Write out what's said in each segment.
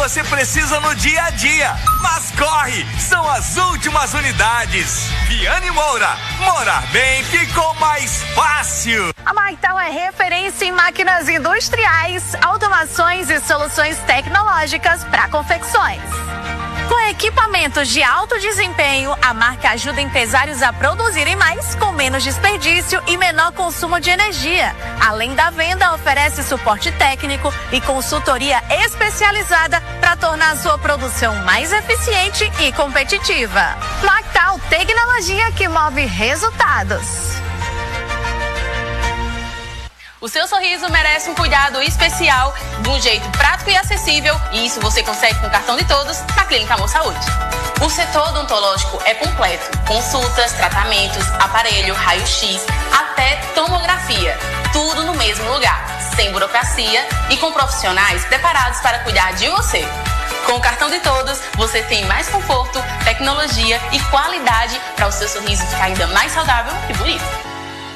você precisa no dia a dia. Mas corre, são as últimas unidades. Viane Moura, morar bem ficou mais fácil. A Mactal é referência em máquinas industriais, automações e soluções tecnológicas para confecções. Com equipamentos de alto desempenho, a marca ajuda empresários a produzirem mais com menos desperdício e menor consumo de energia. Além da venda, oferece suporte técnico e consultoria especializada para tornar a sua produção mais eficiente e competitiva. Mactal, tecnologia que move resultados. O seu sorriso merece um cuidado especial, de um jeito prático e acessível, e isso você consegue com o cartão de todos na Clínica Amor Saúde. O setor odontológico é completo, consultas, tratamentos, aparelho, raio-x, até tomografia, tudo no mesmo lugar, sem burocracia e com profissionais preparados para cuidar de você. Com o cartão de todos, você tem mais conforto, tecnologia e qualidade para o seu sorriso ficar ainda mais saudável e bonito.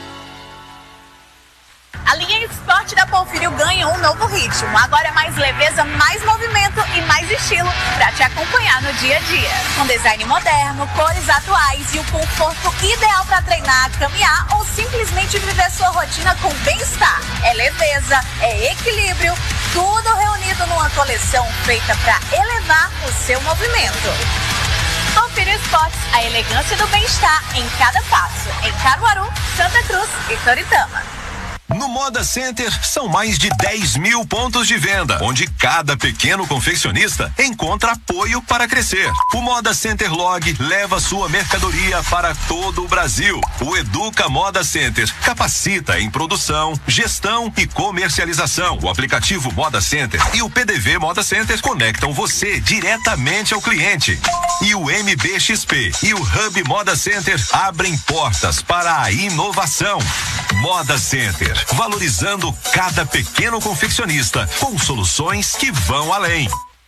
A linha Sport da Porfírio ganha um novo ritmo. Agora é mais leveza, mais movimento e mais estilo para te acompanhar no dia a dia. Com design moderno, cores atuais e o conforto ideal para treinar, caminhar ou simplesmente viver sua rotina com bem-estar. É leveza, é equilíbrio, tudo reunido numa coleção feita para elevar o seu movimento. Porfírio Sport, a elegância do bem-estar em cada passo. Em Caruaru, Santa Cruz e Toritama. No Moda Center são mais de 10 mil pontos de venda, onde cada pequeno confeccionista encontra apoio para crescer. O Moda Center Log leva sua mercadoria para todo o Brasil. O Educa Moda Center capacita em produção, gestão e comercialização. O aplicativo Moda Center e o PDV Moda Center conectam você diretamente ao cliente. E o MBXP e o Hub Moda Center abrem portas para a inovação. Moda Center, valorizando cada pequeno confeccionista com soluções que vão além.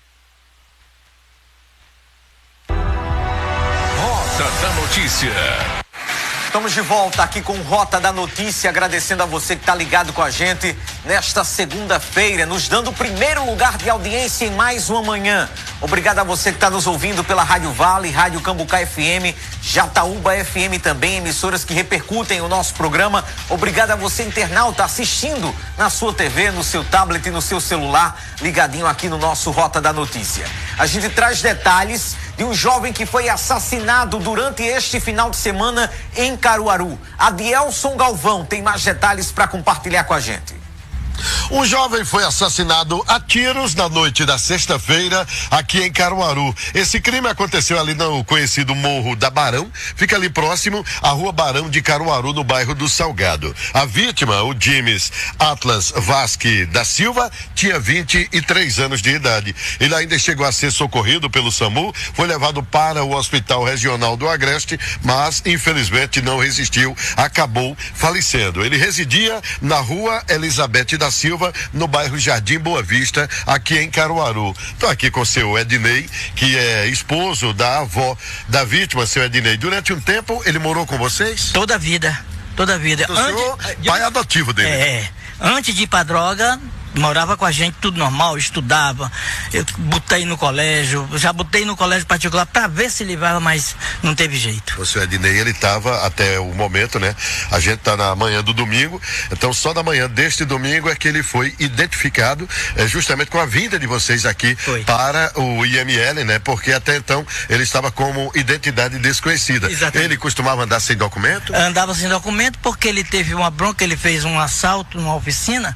Rota da Notícia. Estamos de volta aqui com Rota da Notícia, agradecendo a você que está ligado com a gente nesta segunda-feira, nos dando o primeiro lugar de audiência em mais uma manhã. Obrigado a você que está nos ouvindo pela Rádio Vale, Rádio Cambucá FM, Jataúba FM também, emissoras que repercutem o nosso programa. Obrigado a você, internauta, assistindo na sua TV, no seu tablet e no seu celular, ligadinho aqui no nosso Rota da Notícia. A gente traz detalhes de um jovem que foi assassinado durante este final de semana em Caruaru. Adielson Galvão tem mais detalhes para compartilhar com a gente. Um jovem foi assassinado a tiros na noite da sexta-feira aqui em Caruaru. Esse crime aconteceu ali no conhecido Morro da Barão, fica ali próximo à Rua Barão de Caruaru, no bairro do Salgado. A vítima, o James Atlas Vasque da Silva, tinha 23 anos de idade. Ele ainda chegou a ser socorrido pelo SAMU, foi levado para o Hospital Regional do Agreste, mas infelizmente não resistiu, acabou falecendo. Ele residia na Rua Elizabeth da Silva, no bairro Jardim Boa Vista, aqui em Caruaru. Estou aqui com o seu Ednei, que é esposo da avó da vítima, seu Ednei. Durante um tempo, ele morou com vocês? Toda a vida. O senhor, pai adotivo dele. Antes de ir pra droga, morava com a gente, tudo normal, estudava. Eu botei no colégio, já botei no colégio particular para ver se livrava, mas não teve jeito. O senhor Ednei, ele estava até o momento, né? A gente tá na manhã do domingo, então só na manhã deste domingo é que ele foi identificado, justamente com a vinda de vocês aqui para o IML, né? Porque até então ele estava como identidade desconhecida. Exatamente. Ele costumava andar sem documento? Andava sem documento porque ele teve uma bronca, ele fez um assalto numa oficina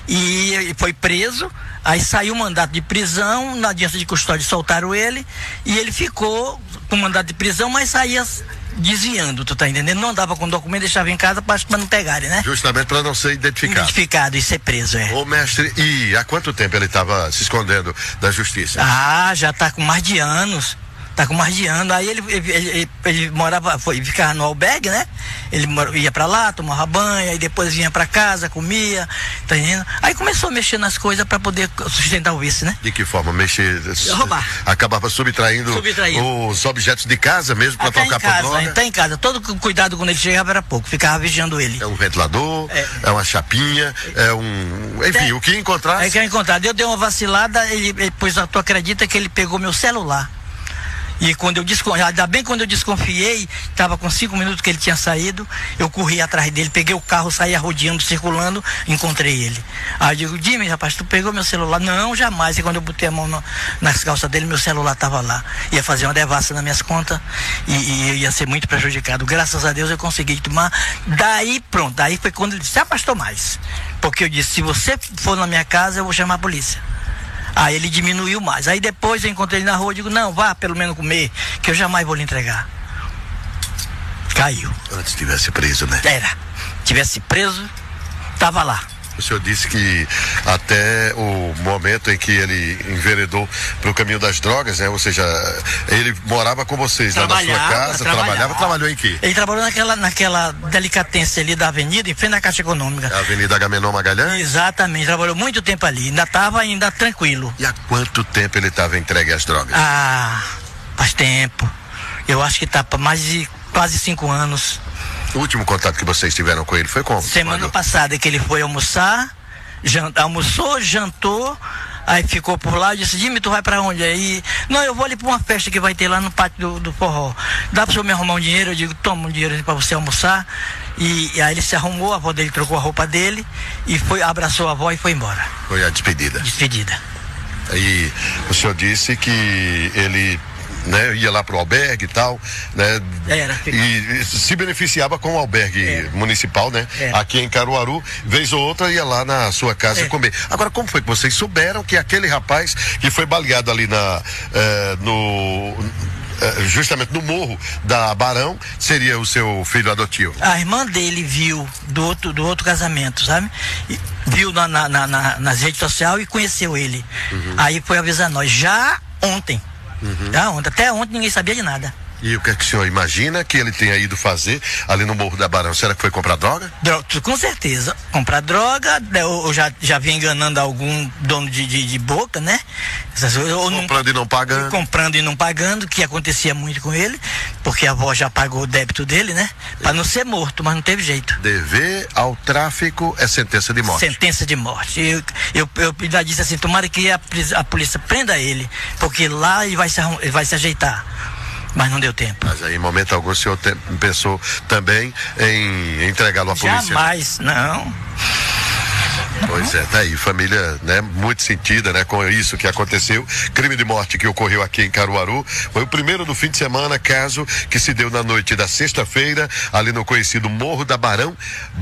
e foi preso, aí saiu o mandato de prisão, na audiência de custódia soltaram ele e ele ficou com mandato de prisão, mas saía desviando, tu tá entendendo? Não andava com documento, deixava em casa para não pegarem, né? Justamente para não ser identificado. Identificado e ser preso, Ô mestre, e há quanto tempo ele estava se escondendo da justiça? Já tá com mais de anos. Tá com mais de ano. Aí ele morava, ficava no albergue, né? Ele ia pra lá, tomava banho, aí depois vinha pra casa, comia, tá entendendo? Aí começou a mexer nas coisas pra poder sustentar o vice, né? De que forma? Mexer? Roubar. Acabava subtraindo os objetos de casa mesmo pra trocar por droga? Tá em casa. Todo cuidado quando ele chegava era pouco, ficava vigiando ele. É um ventilador, é uma chapinha, enfim, o que encontrar. É que eu encontrar. Eu dei uma vacilada, pois tu acredita que ele pegou meu celular. E quando ainda bem quando eu desconfiei, estava com 5 minutos que ele tinha saído, eu corri atrás dele, peguei o carro, saía rodeando, circulando, encontrei ele. Aí eu digo, Jimmy, rapaz, tu pegou meu celular? Não, jamais. E quando eu botei a mão nas calças dele, meu celular estava lá. Ia fazer uma devassa nas minhas contas e ia ser muito prejudicado. Graças a Deus eu consegui tomar. Daí pronto, daí foi quando ele se afastou mais. Porque eu disse, se você for na minha casa, eu vou chamar a polícia. Aí ele diminuiu mais. Aí depois eu encontrei ele na rua, eu digo, não, vá pelo menos comer, que eu jamais vou lhe entregar. Caiu. Antes tivesse preso, né? Tivesse preso, tava lá. O senhor disse que até o momento em que ele enveredou para o caminho das drogas, né? Ou seja, ele morava com vocês lá na sua casa, trabalhou em quê? Ele trabalhou naquela delicatessen ali da avenida, em frente à Caixa Econômica. A Avenida Agamenon Magalhães? Exatamente, trabalhou muito tempo ali, ainda tranquilo. E há quanto tempo ele estava entregue às drogas? Faz tempo. Eu acho que tá para mais de quase 5 anos. O último contato que vocês tiveram com ele foi como? Semana passada que ele foi almoçar, almoçou, jantou, aí ficou por lá e disse, Jimmy, tu vai pra onde? Aí, não, eu vou ali pra uma festa que vai ter lá no pátio do forró. Dá pro senhor me arrumar um dinheiro? Eu digo, toma um dinheiro pra você almoçar. E aí ele se arrumou, a avó dele trocou a roupa dele e abraçou a avó e foi embora. Foi a despedida? Despedida. Aí o senhor disse que ele, né, ia lá pro albergue e tal, né? E se beneficiava com o albergue municipal, né? Aqui em Caruaru, vez ou outra ia lá na sua casa comer. Agora, como foi que vocês souberam que aquele rapaz que foi baleado ali justamente no morro da Barão seria o seu filho adotivo? A irmã dele viu do outro casamento, sabe? Viu nas redes sociais e conheceu ele. Aí foi avisar nós já ontem. Até ontem ninguém sabia de nada. E o que é que o senhor imagina que ele tenha ido fazer ali no Morro da Barão? Será que foi comprar droga? Com certeza. Comprar droga, ou já vinha enganando algum dono de boca, né? Comprando e não pagando. Comprando e não pagando, que acontecia muito com ele, porque a avó já pagou o débito dele, né? Pra não ser morto, mas não teve jeito. Dever ao tráfico é sentença de morte. Sentença de morte. Eu já disse assim, tomara que a polícia prenda ele, porque lá ele vai se ajeitar. Mas não deu tempo. Mas aí, em momento algum, o senhor pensou também em entregá-lo à polícia? Jamais, não. Pois é, tá aí, família, né, muito sentida, né, com isso que aconteceu. Crime de morte que ocorreu aqui em Caruaru. Foi o primeiro do fim de semana, caso que se deu na noite da sexta-feira, ali no conhecido Morro da Barão.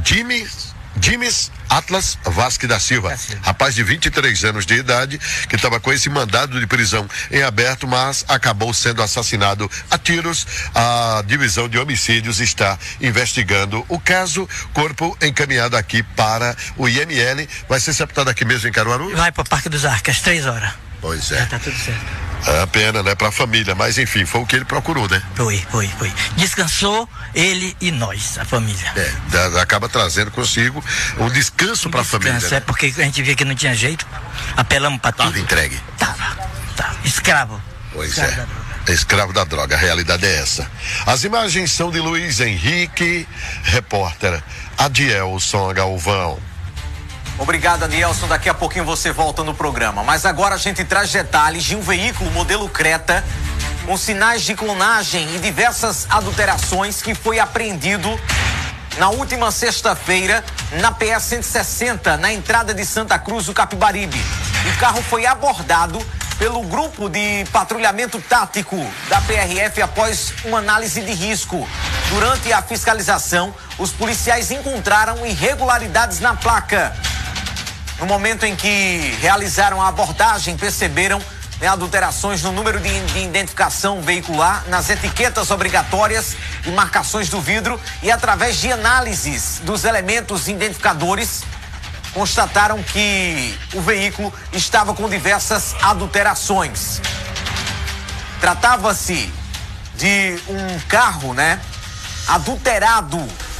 Jimes Atlas Vasque da Silva, rapaz de 23 anos de idade, que estava com esse mandado de prisão em aberto, mas acabou sendo assassinado a tiros. A divisão de homicídios está investigando o caso. Corpo encaminhado aqui para o IML. Vai ser sepultado aqui mesmo em Caruaru? Vai para o Parque dos Arcos, às 3 horas. Pois é. Já tá tudo certo. É a pena, né, pra família, mas enfim, foi o que ele procurou, né? Foi. Descansou ele e nós, a família. Acaba trazendo consigo um descanso pra família. Né? Porque a gente via que não tinha jeito, apelamos pra tudo. Tava entregue. Tava. Escravo. Pois é. Escravo da droga, a realidade é essa. As imagens são de Luiz Henrique, repórter Adielson Galvão. Obrigado, Anielson. Daqui a pouquinho você volta no programa. Mas agora a gente traz detalhes de um veículo modelo Creta com sinais de clonagem e diversas adulterações que foi apreendido na última sexta-feira na PS 160, na entrada de Santa Cruz do Capibaribe. O carro foi abordado pelo grupo de patrulhamento tático da PRF após uma análise de risco. Durante a fiscalização, os policiais encontraram irregularidades na placa. No momento em que realizaram a abordagem, perceberam adulterações no número de identificação veicular, nas etiquetas obrigatórias e marcações do vidro, e através de análises dos elementos identificadores, constataram que o veículo estava com diversas adulterações. Tratava-se de um carro, né, adulterado.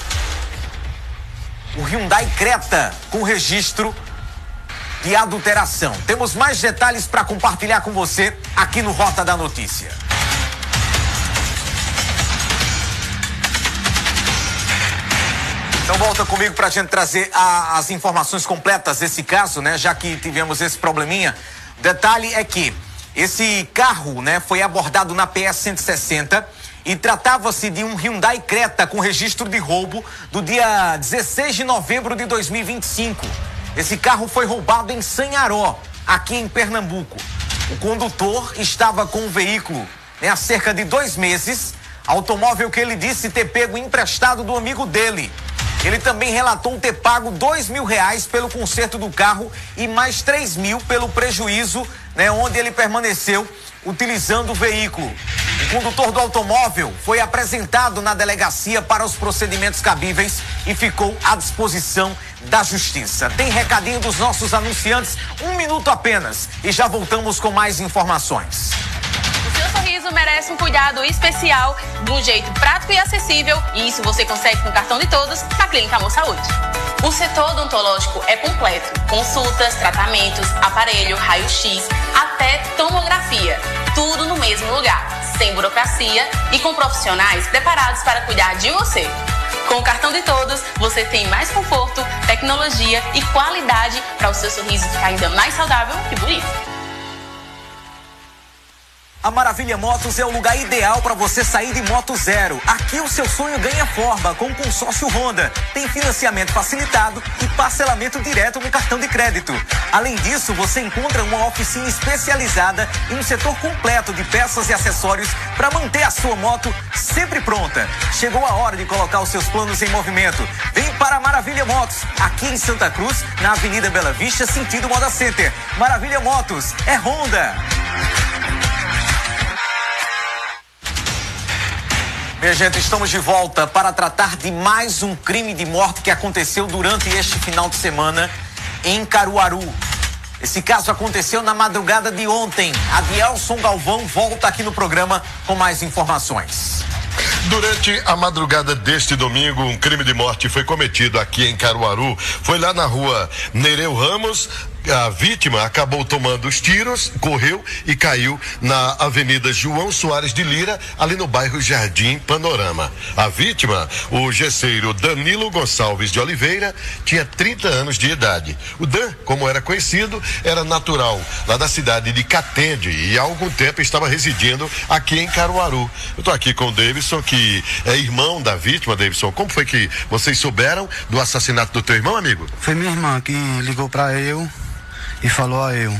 O Hyundai Creta com registro de adulteração. Temos mais detalhes para compartilhar com você aqui no Rota da Notícia. Então volta comigo para a gente trazer as informações completas desse caso, né? Já que tivemos esse probleminha. O detalhe é que esse carro, né, foi abordado na PS 160 e tratava-se de um Hyundai Creta com registro de roubo do dia 16 de novembro de 2025. Esse carro foi roubado em Sanharó, aqui em Pernambuco. O condutor estava com o veículo, né, há cerca de 2 meses, automóvel que ele disse ter pego emprestado do amigo dele. Ele também relatou ter pago R$2.000 pelo conserto do carro e mais R$3.000 pelo prejuízo, né, onde ele permaneceu utilizando o veículo. O condutor do automóvel foi apresentado na delegacia para os procedimentos cabíveis e ficou à disposição da justiça. Tem recadinho dos nossos anunciantes, 1 minuto apenas, e já voltamos com mais informações. O seu sorriso merece um cuidado especial, de um jeito prático e acessível, e isso você consegue com o cartão de todos na Clínica Amor Saúde. O setor odontológico é completo, consultas, tratamentos, aparelho, raio-x, até tomografia, tudo no mesmo lugar, sem burocracia e com profissionais preparados para cuidar de você. Com o cartão de todos, você tem mais conforto, tecnologia e qualidade para o seu sorriso ficar ainda mais saudável e bonito. A Maravilha Motos é o lugar ideal para você sair de moto zero. Aqui o seu sonho ganha forma com o consórcio Honda. Tem financiamento facilitado e parcelamento direto no cartão de crédito. Além disso, você encontra uma oficina especializada e um setor completo de peças e acessórios para manter a sua moto sempre pronta. Chegou a hora de colocar os seus planos em movimento. Vem para a Maravilha Motos, aqui em Santa Cruz, na Avenida Bela Vista, sentido Moda Center. Maravilha Motos é Honda. Minha gente, estamos de volta para tratar de mais um crime de morte que aconteceu durante este final de semana em Caruaru. Esse caso aconteceu na madrugada de ontem. Adielson Galvão volta aqui no programa com mais informações. Durante a madrugada deste domingo, um crime de morte foi cometido aqui em Caruaru. Foi lá na rua Nereu Ramos. A vítima acabou tomando os tiros, correu e caiu na Avenida João Soares de Lira, ali no bairro Jardim Panorama. A vítima, o gesseiro Danilo Gonçalves de Oliveira, tinha 30 anos de idade. O Dan, como era conhecido, era natural lá da cidade de Catende e há algum tempo estava residindo aqui em Caruaru. Eu estou aqui com o Davidson, que é irmão da vítima. Davidson, como foi que vocês souberam do assassinato do teu irmão, amigo? Foi minha irmã que ligou para eu e falou a eu.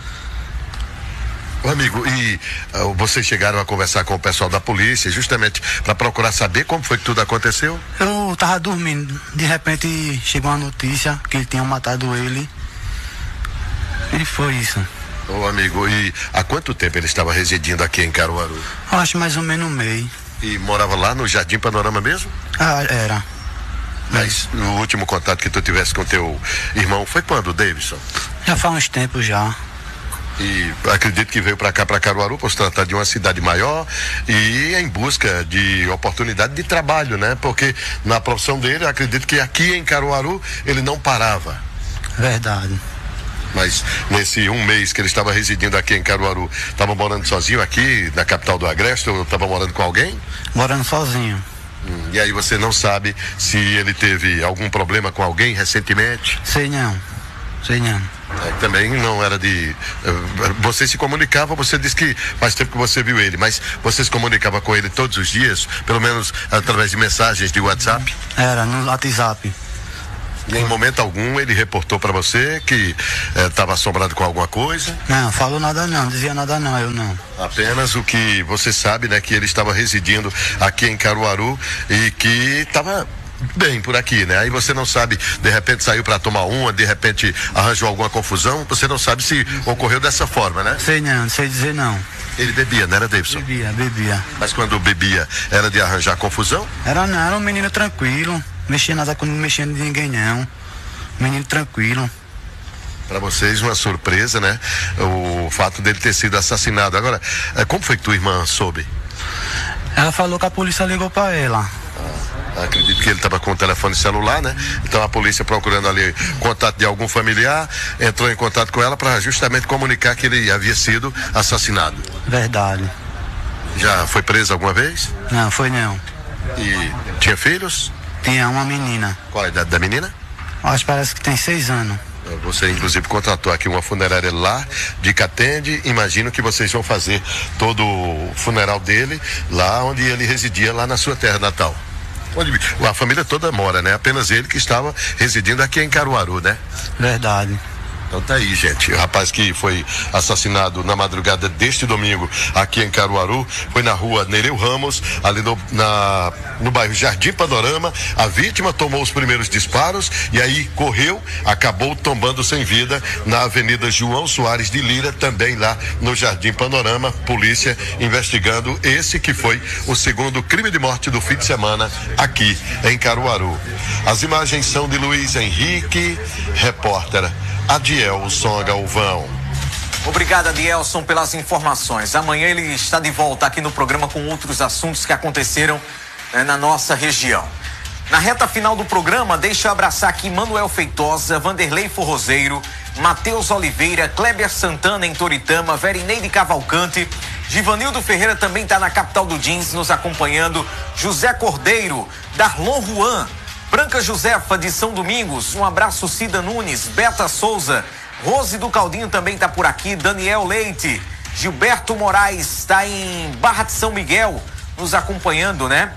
Amigo, e vocês chegaram a conversar com o pessoal da polícia justamente para procurar saber como foi que tudo aconteceu? Eu tava dormindo, de repente chegou uma notícia que tinham matado ele e foi isso. Ô amigo, e há quanto tempo ele estava residindo aqui em Caruaru? Eu acho mais ou menos um mês. E morava lá no Jardim Panorama mesmo? Ah, era. Mas o último contato que tu tivesse com teu irmão foi quando, Davidson? Já faz uns tempos já. E acredito que veio para cá, para Caruaru, por se tratar de uma cidade maior e em busca de oportunidade de trabalho, né? Porque na profissão dele, acredito que aqui em Caruaru ele não parava. Verdade. Mas nesse um mês que ele estava residindo aqui em Caruaru, estava morando sozinho aqui na capital do Agreste ou estava morando com alguém? Morando sozinho. E aí você não sabe se ele teve algum problema com alguém recentemente? Sei não. Também não era de... Você se comunicava, você disse que faz tempo que você viu ele, mas você se comunicava com ele todos os dias, pelo menos através de mensagens de WhatsApp? Era, no WhatsApp. E em momento algum ele reportou para você que estava assombrado com alguma coisa? Não, falou nada não, dizia nada não, eu não. Apenas o que você sabe, né, que ele estava residindo aqui em Caruaru e que estava bem por aqui, né? Aí você não sabe, de repente saiu para tomar uma, de repente arranjou alguma confusão, você não sabe se ocorreu dessa forma, né? Sei não, não sei dizer não. Ele bebia, não era, Davidson? Bebia. Mas quando bebia, era de arranjar confusão? Era um menino tranquilo, mexia nada com ninguém não, menino tranquilo. Para vocês uma surpresa, né? O fato dele ter sido assassinado. Agora, como foi que tua irmã soube? Ela falou que a polícia ligou para ela. Acredito que ele estava com o telefone celular, né? Então a polícia procurando ali contato de algum familiar, entrou em contato com ela para justamente comunicar que ele havia sido assassinado. Verdade. Já foi preso alguma vez? Não, foi não. E tinha filhos? Tinha uma menina. Qual a idade da menina? Acho que parece que tem 6 anos. Você inclusive contratou aqui uma funerária lá de Catende. Imagino que vocês vão fazer todo o funeral dele lá onde ele residia, lá na sua terra natal. Onde a família toda mora, né? Apenas ele que estava residindo aqui em Caruaru, né? Verdade. Então tá aí, gente. O rapaz que foi assassinado na madrugada deste domingo aqui em Caruaru foi na rua Nereu Ramos, ali no bairro Jardim Panorama. A vítima tomou os primeiros disparos e aí correu, acabou tombando sem vida na Avenida João Soares de Lira, também lá no Jardim Panorama. Polícia investigando esse que foi o segundo crime de morte do fim de semana aqui em Caruaru. As imagens são de Luiz Henrique, repórter Adielson Galvão. Obrigado, Adielson, pelas informações. Amanhã ele está de volta aqui no programa com outros assuntos que aconteceram na nossa região. Na reta final do programa, deixa eu abraçar aqui Manuel Feitosa, Vanderlei Forrozeiro, Matheus Oliveira, Kleber Santana em Toritama, Verineide Cavalcante, Givanildo Ferreira também está na capital do jeans nos acompanhando, José Cordeiro, Darlon Juan, Branca Josefa de São Domingos, um abraço, Cida Nunes, Beta Souza, Rose do Caldinho também está por aqui, Daniel Leite, Gilberto Moraes está em Barra de São Miguel nos acompanhando, né?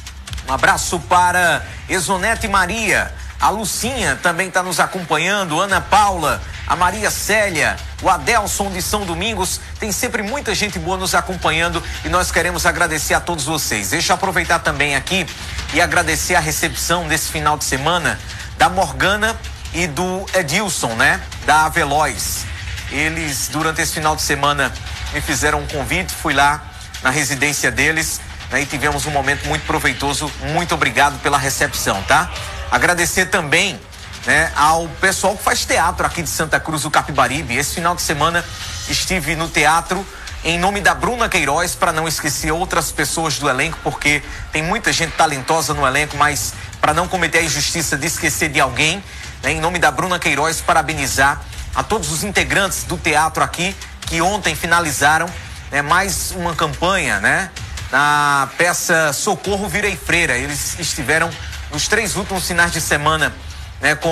Um abraço para Exonete Maria, a Lucinha também está nos acompanhando, Ana Paula, a Maria Célia, o Adelson de São Domingos, tem sempre muita gente boa nos acompanhando e nós queremos agradecer a todos vocês. Deixa eu aproveitar também aqui e agradecer a recepção desse final de semana da Morgana e do Edilson, né? Da Aveloz. Eles, durante esse final de semana, me fizeram um convite, fui lá na residência deles, né? E tivemos um momento muito proveitoso. Muito obrigado pela recepção, tá? Agradecer também, né, ao pessoal que faz teatro aqui de Santa Cruz do Capibaribe. Esse final de semana estive no teatro em nome da Bruna Queiroz, para não esquecer outras pessoas do elenco, porque tem muita gente talentosa no elenco, mas para não cometer a injustiça de esquecer de alguém, né, em nome da Bruna Queiroz, parabenizar a todos os integrantes do teatro aqui, que ontem finalizaram, né, mais uma campanha, né, na peça Socorro Virei Freira. Eles estiveram nos 3 últimos finais de semana, né, com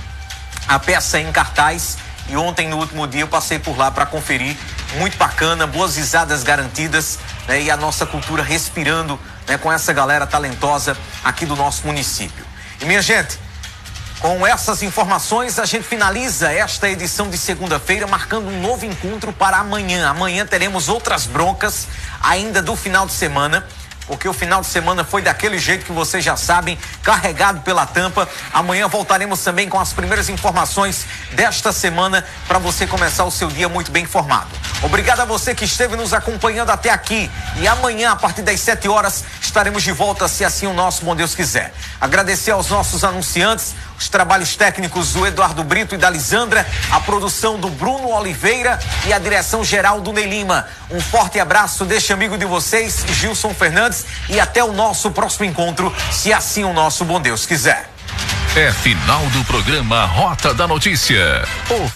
a peça em cartaz, e ontem, no último dia, eu passei por lá para conferir. Muito bacana, boas risadas garantidas, né, e a nossa cultura respirando, né, com essa galera talentosa aqui do nosso município. E minha gente, com essas informações a gente finaliza esta edição de segunda-feira, marcando um novo encontro para amanhã. Amanhã teremos outras broncas ainda do final de semana, porque o final de semana foi daquele jeito que vocês já sabem, carregado pela tampa. Amanhã voltaremos também com as primeiras informações desta semana para você começar o seu dia muito bem informado. Obrigado a você que esteve nos acompanhando até aqui, e amanhã a partir das 7 horas estaremos de volta, se assim o nosso bom Deus quiser. Agradecer aos nossos anunciantes, os trabalhos técnicos do Eduardo Brito e da Lisandra, a produção do Bruno Oliveira e a direção geral do Ney Lima. Um forte abraço deste amigo de vocês, Gilson Fernandes, e até o nosso próximo encontro, se assim o nosso bom Deus quiser. É final do programa Rota da Notícia.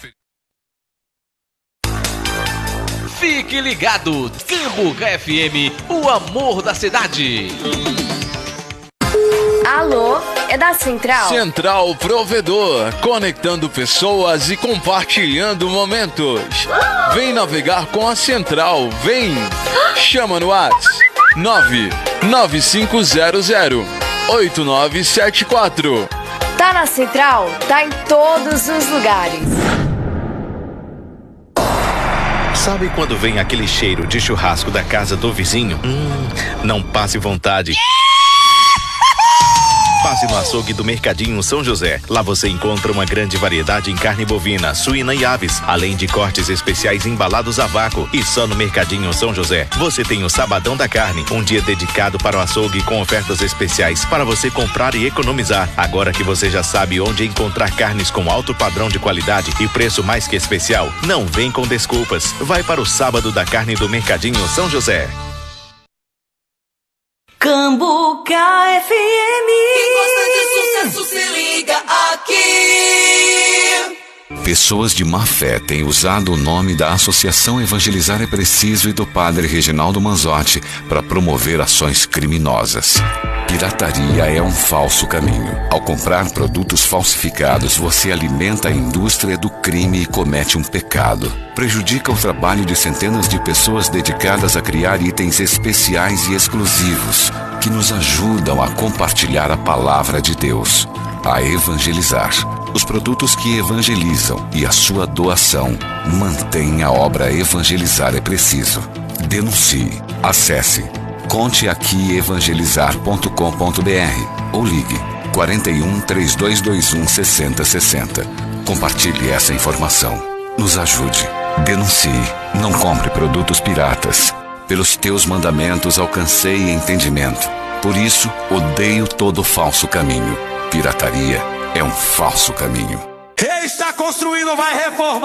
Fique ligado, Cambuca FM, o amor da cidade. Alô, é da Central? Central Provedor, conectando pessoas e compartilhando momentos. Vem navegar com a Central, vem. Chama no WhatsApp 99500-8974. Tá na Central? Tá em todos os lugares. Sabe quando vem aquele cheiro de churrasco da casa do vizinho? Não passe vontade. Passe no açougue do Mercadinho São José. Lá você encontra uma grande variedade em carne bovina, suína e aves, além de cortes especiais embalados a vácuo. E só no Mercadinho São José você tem o Sabadão da Carne, um dia dedicado para o açougue com ofertas especiais para você comprar e economizar. Agora que você já sabe onde encontrar carnes com alto padrão de qualidade e preço mais que especial, não vem com desculpas. Vai para o Sábado da Carne do Mercadinho São José. Cambuca FM. Quem gosta de sucesso se liga aqui. Pessoas de má fé têm usado o nome da Associação Evangelizar é Preciso e do Padre Reginaldo Manzotti para promover ações criminosas. Pirataria é um falso caminho. Ao comprar produtos falsificados, você alimenta a indústria do crime e comete um pecado. Prejudica o trabalho de centenas de pessoas dedicadas a criar itens especiais e exclusivos que nos ajudam a compartilhar a palavra de Deus, a evangelizar. Os produtos que evangelizam e a sua doação mantêm a obra Evangelizar é Preciso. Denuncie. Acesse conteaquievangelizar.com.br ou ligue 41 3221 6060. Compartilhe essa informação. Nos ajude. Denuncie. Não compre produtos piratas. Pelos teus mandamentos alcancei entendimento. Por isso, odeio todo falso caminho. Pirataria é um falso caminho. Está construindo, vai reformar.